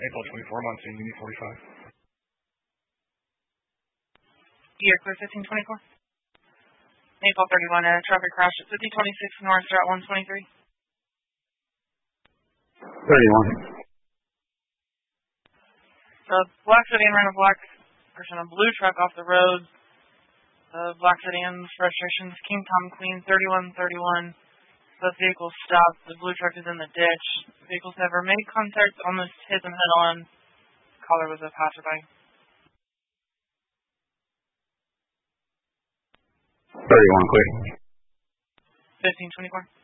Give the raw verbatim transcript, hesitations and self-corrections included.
April twenty-four, Monsoon, Unit forty-five. You're clear fifteen twenty-four. April thirty-one, a traffic crash at fifty twenty-six North Route one twenty-three. thirty-one. The black sedan ran a black, person, a blue truck off the road. The black sedan's registrations, King Tom Queen, thirty-one thirty-one. Both vehicles stopped. The blue truck is in the ditch. The vehicles never made contact, almost hit them head on. Caller was a passerby. thirty-one, clear. fifteen twenty-four.